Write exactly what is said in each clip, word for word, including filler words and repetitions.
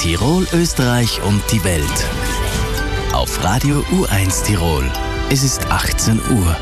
Tirol, Österreich und die Welt. Auf Radio U eins Tirol. Es ist achtzehn Uhr.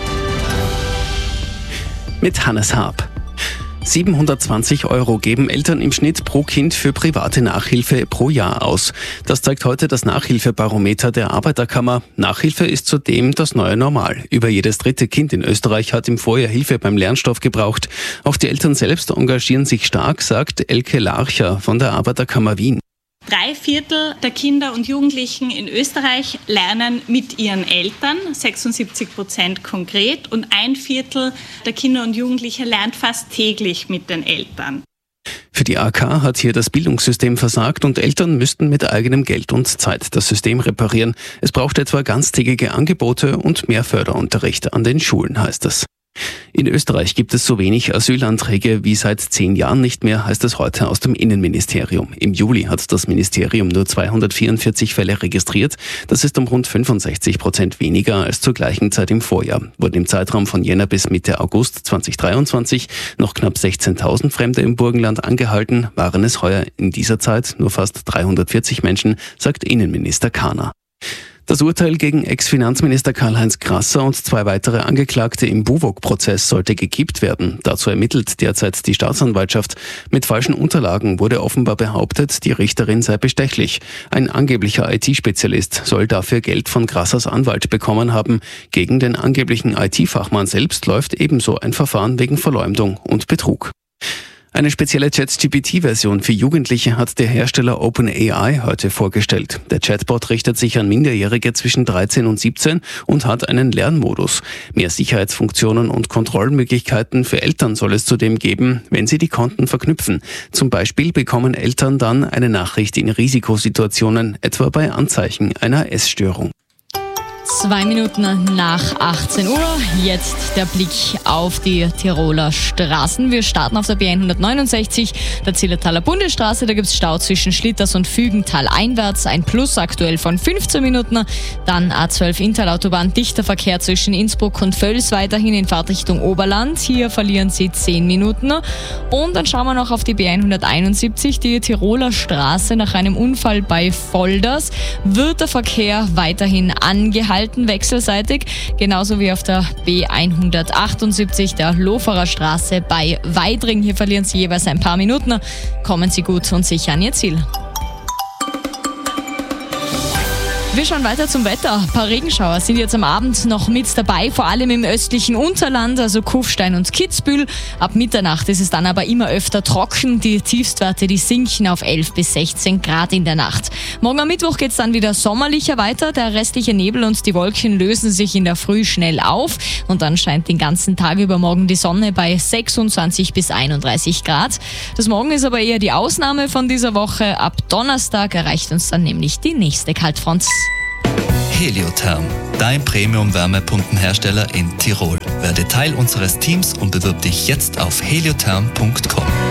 Mit Hannes Haab. siebenhundertzwanzig Euro geben Eltern im Schnitt pro Kind für private Nachhilfe pro Jahr aus. Das zeigt heute das Nachhilfebarometer der Arbeiterkammer. Nachhilfe ist zudem das neue Normal. Über jedes dritte Kind in Österreich hat im Vorjahr Hilfe beim Lernstoff gebraucht. Auch die Eltern selbst engagieren sich stark, sagt Elke Larcher von der Arbeiterkammer Wien. Drei Viertel der Kinder und Jugendlichen in Österreich lernen mit ihren Eltern, sechsundsiebzig Prozent konkret, und ein Viertel der Kinder und Jugendlichen lernt fast täglich mit den Eltern. Für die A K hat hier das Bildungssystem versagt und Eltern müssten mit eigenem Geld und Zeit das System reparieren. Es braucht etwa ganztägige Angebote und mehr Förderunterricht an den Schulen, heißt es. In Österreich gibt es so wenig Asylanträge wie seit zehn Jahren nicht mehr, heißt es heute aus dem Innenministerium. Im Juli hat das Ministerium nur zweihundertvierundvierzig Fälle registriert. Das ist um rund fünfundsechzig Prozent weniger als zur gleichen Zeit im Vorjahr. Wurden im Zeitraum von Jänner bis Mitte August zweitausenddreiundzwanzig noch knapp sechzehntausend Fremde im Burgenland angehalten, waren es heuer in dieser Zeit nur fast dreihundertvierzig Menschen, sagt Innenminister Kahner. Das Urteil gegen Ex-Finanzminister Karl-Heinz Grasser und zwei weitere Angeklagte im Buwog-Prozess sollte gekippt werden. Dazu ermittelt derzeit die Staatsanwaltschaft. Mit falschen Unterlagen wurde offenbar behauptet, die Richterin sei bestechlich. Ein angeblicher I T-Spezialist soll dafür Geld von Grassers Anwalt bekommen haben. Gegen den angeblichen I T-Fachmann selbst läuft ebenso ein Verfahren wegen Verleumdung und Betrug. Eine spezielle Chat G P T-Version für Jugendliche hat der Hersteller OpenAI heute vorgestellt. Der Chatbot richtet sich an Minderjährige zwischen dreizehn und siebzehn und hat einen Lernmodus. Mehr Sicherheitsfunktionen und Kontrollmöglichkeiten für Eltern soll es zudem geben, wenn sie die Konten verknüpfen. Zum Beispiel bekommen Eltern dann eine Nachricht in Risikosituationen, etwa bei Anzeichen einer Essstörung. Zwei Minuten nach achtzehn Uhr, jetzt der Blick auf die Tiroler Straßen. Wir starten auf der B hundertneunundsechzig, der Zillertaler Bundesstraße. Da gibt es Stau zwischen Schlitters und Fügental einwärts, ein Plus aktuell von fünfzehn Minuten. Dann A zwölf Intalautobahn, dichter Verkehr zwischen Innsbruck und Völs, weiterhin in Fahrtrichtung Oberland. Hier verlieren Sie zehn Minuten. Und dann schauen wir noch auf die B hunderteinundsiebzig, die Tiroler Straße. Nach einem Unfall bei Volders wird der Verkehr weiterhin angehalten, wechselseitig, genauso wie auf der B hundertachtundsiebzig, der Loferer Straße bei Weidring. Hier verlieren Sie jeweils ein paar Minuten. Kommen Sie gut und sicher an Ihr Ziel. Wir schauen weiter zum Wetter. Ein paar Regenschauer sind jetzt am Abend noch mit dabei, vor allem im östlichen Unterland, also Kufstein und Kitzbühel. Ab Mitternacht ist es dann aber immer öfter trocken. Die Tiefstwerte, die sinken auf elf bis sechzehn Grad in der Nacht. Morgen am Mittwoch geht es dann wieder sommerlicher weiter. Der restliche Nebel und die Wolken lösen sich in der Früh schnell auf. Und dann scheint den ganzen Tag über morgen die Sonne bei sechsundzwanzig bis einunddreißig Grad. Das Morgen ist aber eher die Ausnahme von dieser Woche. Ab Donnerstag erreicht uns dann nämlich die nächste Kaltfront. Heliotherm, dein Premium-Wärmepumpenhersteller in Tirol. Werde Teil unseres Teams und bewirb dich jetzt auf heliotherm punkt com.